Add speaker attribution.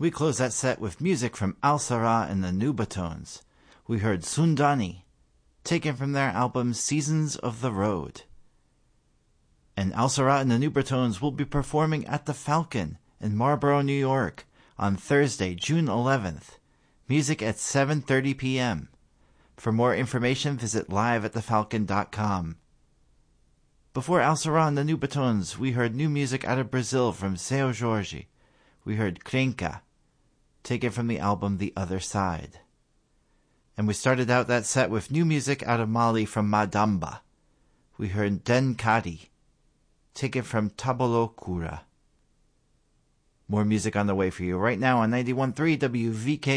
Speaker 1: We closed that set with music from Al Sarah and the Nubatones. We heard Sundani, taken from their album Seasons of the Road. And Al Sarah and the Nubatones will be performing at the Falcon in Marlboro, New York on Thursday, June 11th. Music at 7:30 p.m. For more information, visit liveatthefalcon.com. Before Al Sarah and the Nubatones, we heard new music out of Brazil from Seu Jorge. We heard Crenca, taken from the album The Other Side. And we started out that set with new music out of Mali from Madamba. We heard Den Kadi, taken from Tabolo Kura. More music on the way for you right now on 91.3 WVK.